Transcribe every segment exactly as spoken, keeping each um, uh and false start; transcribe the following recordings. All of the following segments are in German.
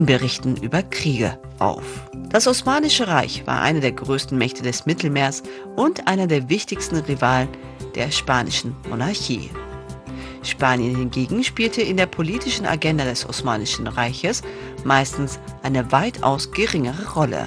berichten über Kriege auf. Das Osmanische Reich war eine der größten Mächte des Mittelmeers und einer der wichtigsten Rivalen der spanischen Monarchie. Spanien hingegen spielte in der politischen Agenda des Osmanischen Reiches meistens eine weitaus geringere Rolle.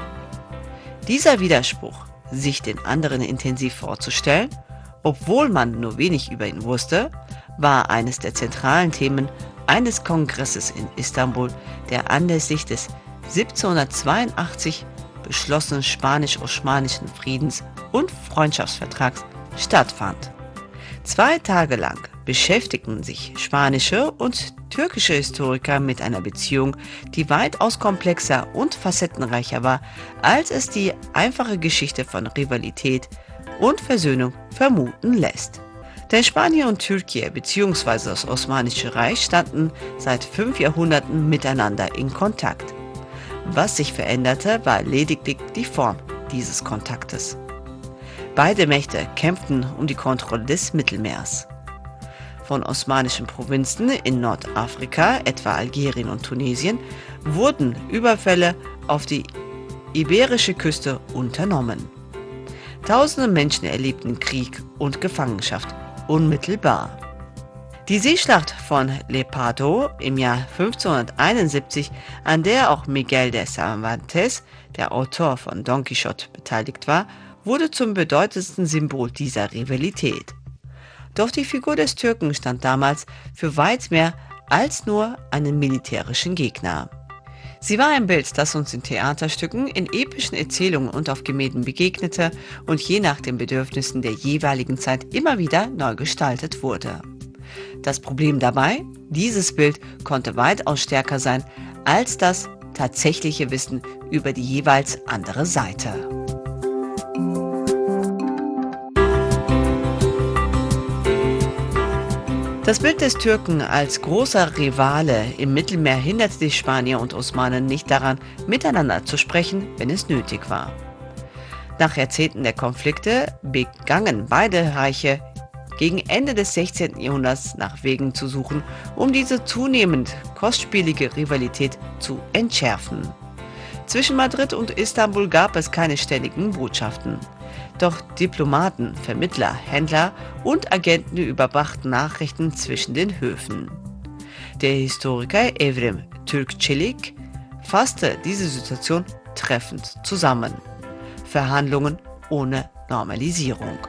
Dieser Widerspruch, sich den anderen intensiv vorzustellen, obwohl man nur wenig über ihn wusste, war eines der zentralen Themen eines Kongresses in Istanbul, der anlässlich des siebzehnhundertzweiundachtzig beschlossenen Spanisch-Osmanischen Friedens- und Freundschaftsvertrags stattfand. Zwei Tage lang beschäftigten sich spanische und türkische Historiker mit einer Beziehung, die weitaus komplexer und facettenreicher war, als es die einfache Geschichte von Rivalität und Versöhnung vermuten lässt. Denn Spanien und Türkei bzw. das Osmanische Reich standen seit fünf Jahrhunderten miteinander in Kontakt. Was sich veränderte, war lediglich die Form dieses Kontaktes. Beide Mächte kämpften um die Kontrolle des Mittelmeers. Von osmanischen Provinzen in Nordafrika, etwa Algerien und Tunesien, wurden Überfälle auf die iberische Küste unternommen. Tausende Menschen erlebten Krieg und Gefangenschaft unmittelbar. Die Seeschlacht von Lepanto im Jahr fünfzehnhunderteinundsiebzig, an der auch Miguel de Cervantes, der Autor von Don Quixote, beteiligt war, wurde zum bedeutendsten Symbol dieser Rivalität. Doch die Figur des Türken stand damals für weit mehr als nur einen militärischen Gegner. Sie war ein Bild, das uns in Theaterstücken, in epischen Erzählungen und auf Gemälden begegnete und je nach den Bedürfnissen der jeweiligen Zeit immer wieder neu gestaltet wurde. Das Problem dabei: Dieses Bild konnte weitaus stärker sein als das tatsächliche Wissen über die jeweils andere Seite. Das Bild des Türken als großer Rivale im Mittelmeer hinderte die Spanier und Osmanen nicht daran, miteinander zu sprechen, wenn es nötig war. Nach Jahrzehnten der Konflikte begannen beide Reiche gegen Ende des sechzehnten Jahrhunderts nach Wegen zu suchen, um diese zunehmend kostspielige Rivalität zu entschärfen. Zwischen Madrid und Istanbul gab es keine ständigen Botschaften. Doch Diplomaten, Vermittler, Händler und Agenten überbrachten Nachrichten zwischen den Höfen. Der Historiker Evrim Türkçelik fasste diese Situation treffend zusammen: Verhandlungen ohne Normalisierung.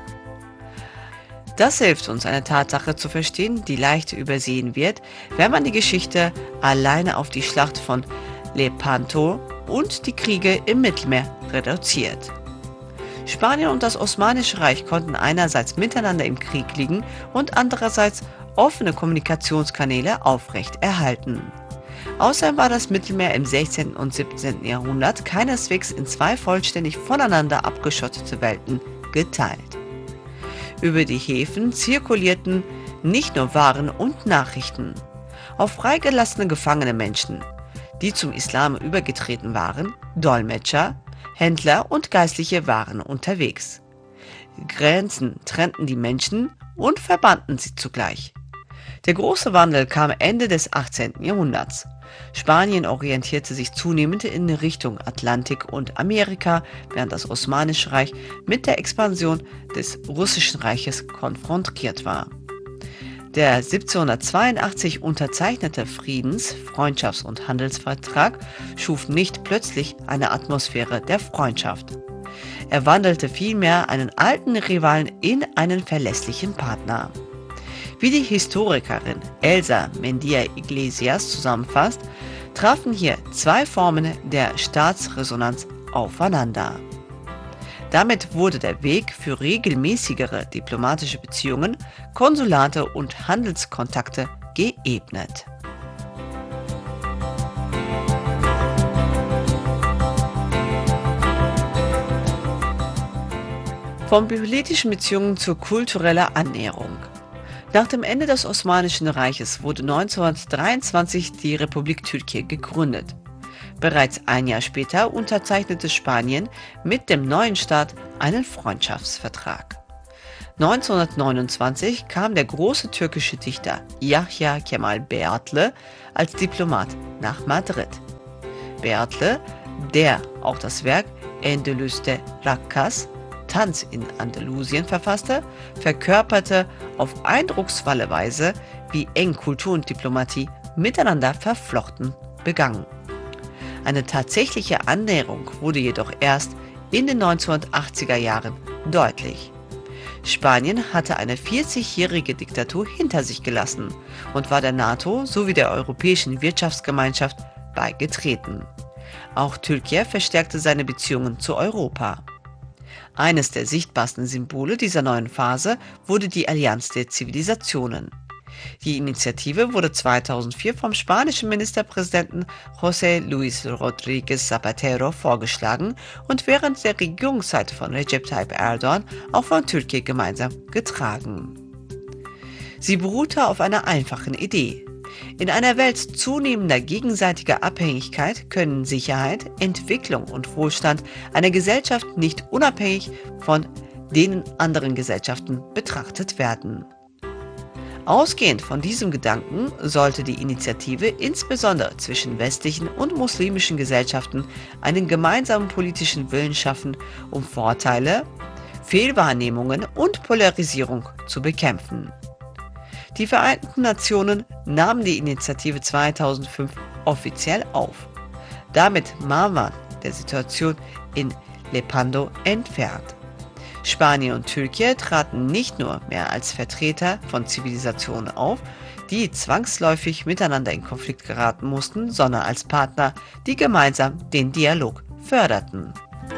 Das hilft uns, eine Tatsache zu verstehen, die leicht übersehen wird, wenn man die Geschichte alleine auf die Schlacht von Lepanto und die Kriege im Mittelmeer reduziert. Spanien und das Osmanische Reich konnten einerseits miteinander im Krieg liegen und andererseits offene Kommunikationskanäle aufrechterhalten. Außerdem war das Mittelmeer im sechzehnten und siebzehnten Jahrhundert keineswegs in zwei vollständig voneinander abgeschottete Welten geteilt. Über die Häfen zirkulierten nicht nur Waren und Nachrichten. Auch freigelassene gefangene Menschen, die zum Islam übergetreten waren, Dolmetscher, Händler und Geistliche waren unterwegs. Grenzen trennten die Menschen und verbanden sie zugleich. Der große Wandel kam Ende des achtzehnten Jahrhunderts. Spanien orientierte sich zunehmend in Richtung Atlantik und Amerika, während das Osmanische Reich mit der Expansion des Russischen Reiches konfrontiert war. Der siebzehnhundertzweiundachtzig unterzeichnete Friedens-, Freundschafts- und Handelsvertrag schuf nicht plötzlich eine Atmosphäre der Freundschaft. Er wandelte vielmehr einen alten Rivalen in einen verlässlichen Partner. Wie die Historikerin Elsa Mendia Iglesias zusammenfasst, trafen hier zwei Formen der Staatsresonanz aufeinander. Damit wurde der Weg für regelmäßigere diplomatische Beziehungen, Konsulate und Handelskontakte geebnet. Von politischen Beziehungen zur kulturellen Annäherung. Nach dem Ende des Osmanischen Reiches wurde neunzehnhundertdreiundzwanzig die Republik Türkei gegründet. Bereits ein Jahr später unterzeichnete Spanien mit dem neuen Staat einen Freundschaftsvertrag. neunzehnhundertneunundzwanzig kam der große türkische Dichter Yahya Kemal Beyatlı als Diplomat nach Madrid. Bertle, der auch das Werk Endülüs de Raqqas, Tanz in Andalusien, verfasste, verkörperte auf eindrucksvolle Weise, wie eng Kultur und Diplomatie miteinander verflochten begangen. Eine tatsächliche Annäherung wurde jedoch erst in den neunzehnhundertachtziger Jahren deutlich. Spanien hatte eine vierzigjährige Diktatur hinter sich gelassen und war der NATO sowie der Europäischen Wirtschaftsgemeinschaft beigetreten. Auch Türkei verstärkte seine Beziehungen zu Europa. Eines der sichtbarsten Symbole dieser neuen Phase wurde die Allianz der Zivilisationen. Die Initiative wurde zweitausendvier vom spanischen Ministerpräsidenten José Luis Rodríguez Zapatero vorgeschlagen und während der Regierungszeit von Recep Tayyip Erdoğan auch von Türkei gemeinsam getragen. Sie beruhte auf einer einfachen Idee. In einer Welt zunehmender gegenseitiger Abhängigkeit können Sicherheit, Entwicklung und Wohlstand einer Gesellschaft nicht unabhängig von den anderen Gesellschaften betrachtet werden. Ausgehend von diesem Gedanken sollte die Initiative insbesondere zwischen westlichen und muslimischen Gesellschaften einen gemeinsamen politischen Willen schaffen, um Vorteile, Fehlwahrnehmungen und Polarisierung zu bekämpfen. Die Vereinten Nationen nahmen die Initiative zweitausendfünf offiziell auf. Damit war man der Situation in Lepanto entfernt. Spanien und Türkei traten nicht nur mehr als Vertreter von Zivilisationen auf, die zwangsläufig miteinander in Konflikt geraten mussten, sondern als Partner, die gemeinsam den Dialog förderten.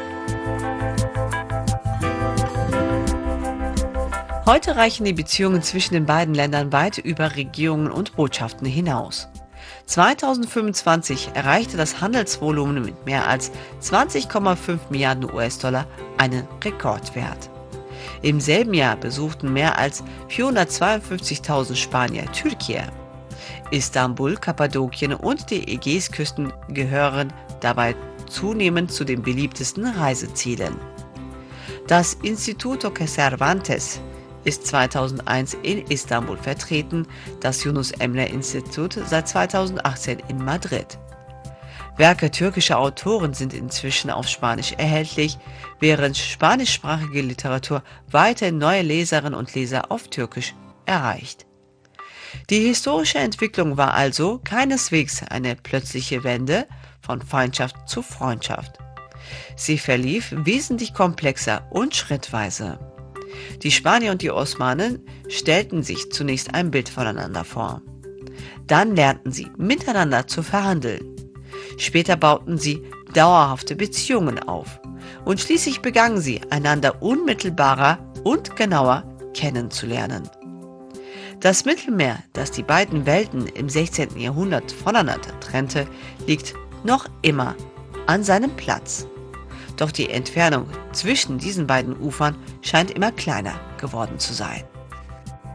Heute reichen die Beziehungen zwischen den beiden Ländern weit über Regierungen und Botschaften hinaus. zweitausendfünfundzwanzig erreichte das Handelsvolumen mit mehr als zwanzig Komma fünf Milliarden U S-Dollar einen Rekordwert. Im selben Jahr besuchten mehr als vierhundertzweiundfünfzigtausend Spanier Türkei. Istanbul, Kappadokien und die Ägäisküsten gehören dabei zunehmend zu den beliebtesten Reisezielen. Das Instituto Cervantes ist zweitausendeins in Istanbul vertreten, das Yunus Emre Institut seit zweitausendachtzehn in Madrid. Werke türkischer Autoren sind inzwischen auf Spanisch erhältlich, während spanischsprachige Literatur weiterhin neue Leserinnen und Leser auf Türkisch erreicht. Die historische Entwicklung war also keineswegs eine plötzliche Wende von Feindschaft zu Freundschaft. Sie verlief wesentlich komplexer und schrittweise. Die Spanier und die Osmanen stellten sich zunächst ein Bild voneinander vor. Dann lernten sie miteinander zu verhandeln. Später bauten sie dauerhafte Beziehungen auf. Und schließlich begannen sie, einander unmittelbarer und genauer kennenzulernen. Das Mittelmeer, das die beiden Welten im sechzehnten Jahrhundert voneinander trennte, liegt noch immer an seinem Platz. Doch die Entfernung zwischen diesen beiden Ufern scheint immer kleiner geworden zu sein.